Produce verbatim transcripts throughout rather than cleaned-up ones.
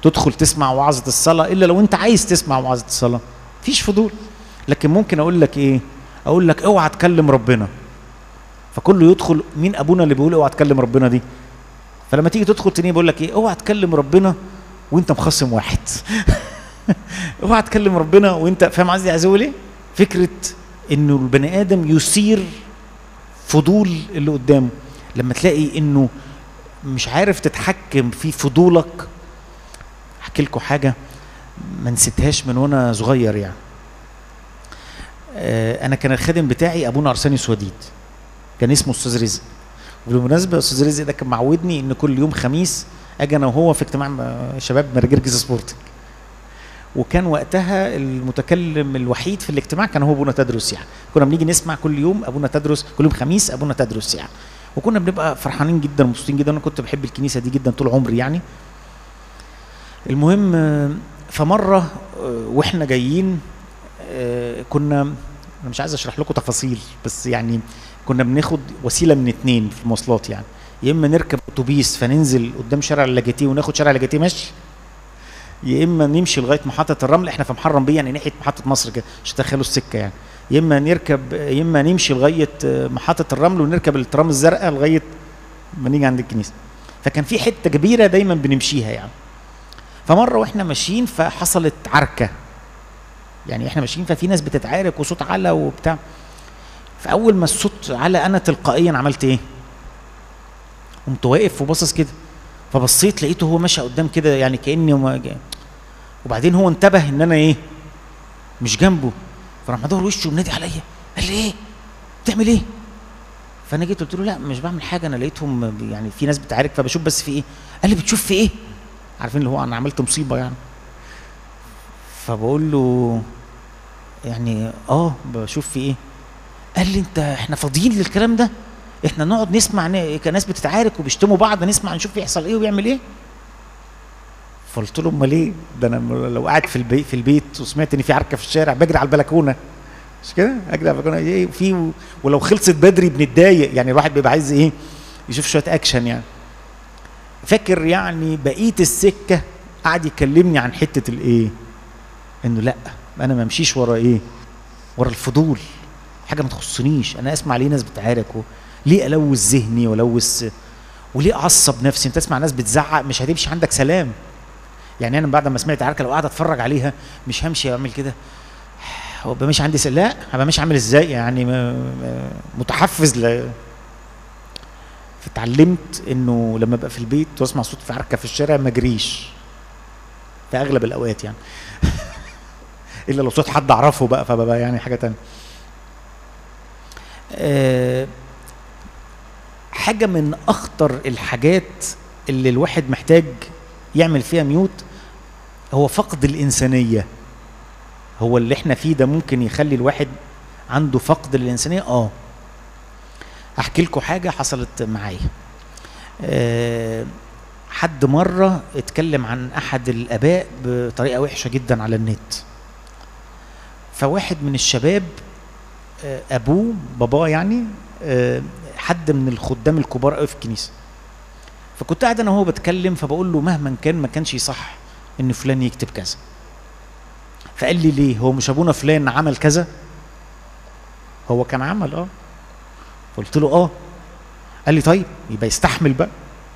تدخل تسمع وعظة الصلاة الا لو انت عايز تسمع وعظة الصلاة، مفيش فضول. لكن ممكن اقول لك ايه، اقول لك اوعى تكلم ربنا، فكله يدخل. مين ابونا اللي بيقول اوعى تكلم ربنا دي؟ فلما تيجي تدخل تاني بيقول لك ايه، اوعى تكلم ربنا وانت مخصم واحد. اوعى تكلم ربنا وانت فاهم قصدي عايز اقول ايه؟ فكره انه البني ادم يثير فضول اللي قدامه. لما تلاقي انه مش عارف تتحكم في فضولك. احكي لكم حاجه ما نسيتهاش من وانا صغير يعني. آه انا كان الخادم بتاعي ابونا ارسانيوس وديد، كان اسمه استاذ رزق. وبالمناسبه استاذ رزق ده كان معودني ان كل يوم خميس اجي انا وهو في اجتماع شباب مراجرجس سبورتنج. وكان وقتها المتكلم الوحيد في الاجتماع كان هو ابونا تدرس يعني. كنا بنيجي نسمع كل يوم ابونا تدرس، كل يوم خميس ابونا تدرس يعني. وكنا بنبقى فرحانين جدا ومبسوطين جدا. انا كنت بحب الكنيسه دي جدا طول عمري يعني. المهم فمره واحنا جايين كنا، انا مش عايز اشرح لكم تفاصيل بس يعني كنا بناخد وسيله من اتنين في المواصلات يعني. يا اما نركب اتوبيس فننزل قدام شارع اللاجاتيه وناخد شارع اللاجاتيه مشي، يا اما نمشي لغايه محطه الرمل. احنا في محرم بيه يعني ناحيه محطه مصر كده عشان تدخلوا السكه يعني. يا اما نركب، يا اما نمشي لغايه محطه الرمل ونركب الترام الزرقاء لغايه ما نيجي عند الكنيسه. فكان في حته كبيره دايما بنمشيها يعني. فمره واحنا ماشيين فحصلت عركه يعني، احنا ماشيين ففي ناس بتتعارك وصوت علا وبتاع. فاول ما الصوت علا انا تلقائيا عملت ايه؟ قمت واقف وباصص كده. فبصيت لقيته هو ماشي قدام كده يعني كاني وما جاي. وبعدين هو انتبه ان انا ايه مش جنبه، فراح مدور وشه ونادي عليا قال لي ايه بتعمل ايه؟ فانا جيت قلت له لا مش بعمل حاجه، انا لقيتهم يعني في ناس بتعارك فبشوف بس في ايه. قال لي بتشوف في ايه؟ عارفين اللي هو انا عملت مصيبه يعني. فبقول له يعني اه بشوف في ايه. قال لي انت احنا فاضيين للكلام ده؟ احنا نقعد نسمع ناس بتتعارك وبيشتموا بعض، نسمع نشوف يحصل ايه وبيعمل ايه. فقلت له امال ايه؟ ده انا لو قاعد في البيت في البيت وسمعت ان في عركه في الشارع بجري على البلكونه، مش كده؟ اجري على البلكونه ايه في، ولو خلصت بدري بنتضايق يعني. الواحد بيبقى عايز ايه يشوف شويه اكشن يعني. فاكر يعني بقيه السكه قعد يكلمني عن حته الايه، انه لا انا ما امشيش ورا ايه، ورا الفضول، حاجه ما تخصنيش. انا اسمع ليه ناس بتعارك، ليه الوث ذهني والوث، وليه اعصب نفسي؟ انت تسمع ناس بتزعق مش هتمشي عندك سلام يعني. انا بعد ما سمعت عركه لو قاعد اتفرج عليها مش همشي اعمل كده، هو بقى ماشي عندي سلام. لا هبقى ماشي عامل ازاي يعني، متحفز ل... فتعلمت انه لما ابقى في البيت واسمع صوت في عركه في الشارع ما اجريش في اغلب الاوقات يعني. الا لو صوت حد اعرفه بقى فبقى يعني حاجه تانية. أه حاجه من اخطر الحاجات اللي الواحد محتاج يعمل فيها ميوت هو فقد الانسانيه. هو اللي احنا فيه ده ممكن يخلي الواحد عنده فقد الانسانيه. اه احكي لكم حاجه حصلت معايا. أه حد مره اتكلم عن احد الاباء بطريقه وحشه جدا على النت. فواحد من الشباب ابوه باباه يعني حد من الخدام الكبار قوي في الكنيسه. فكنت قاعد انا وهو بتكلم فبقول له مهما كان ما كانش يصح ان فلان يكتب كذا. فقال لي ليه؟ هو مش ابونا فلان عمل كذا؟ هو كان عمل اه. قلت له اه. قال لي طيب يبقى يستحمل بقى.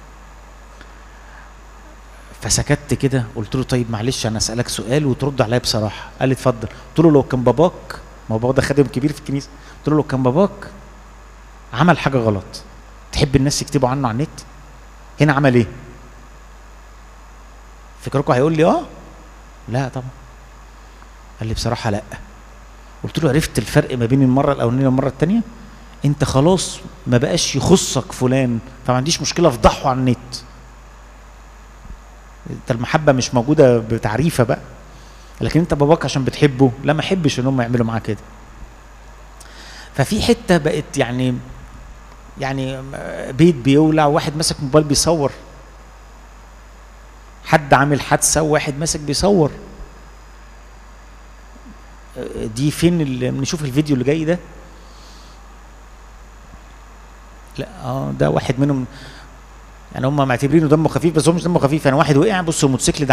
فسكت كده. قلت له طيب معلش انا اسالك سؤال وترد عليا بصراحه. قال لي اتفضل. قلت له لو كان باباك، ما هو بابا ده خادم كبير في الكنيسه، قلت له لو كان باباك عمل حاجه غلط تحب الناس يكتبوا عنه على النت؟ هنا عمل ايه؟ فكركم هيقول لي اه؟ لا طبعا. قال لي بصراحه لا. قلت له عرفت الفرق ما بين المره الاولانيه والمره الثانيه؟ انت خلاص ما بقاش يخصك فلان فما عنديش مشكله افضحه على النت. انت المحبه مش موجوده بتعريفه بقى، لكن انت باباك عشان بتحبه لا ما احبش ان هم يعملوا معاه كده. ففي حته بقت يعني يعني بيت بيولع وواحد ماسك موبايل بيصور، حد عامل حادثه وواحد ماسك بيصور. دي فين اللي نشوف الفيديو اللي جاي ده؟ لا اه ده واحد منهم يعني هم معتبرينه دمه خفيف بس هو مش دمه خفيف يعني. واحد وقع بص الموتوسيكل ده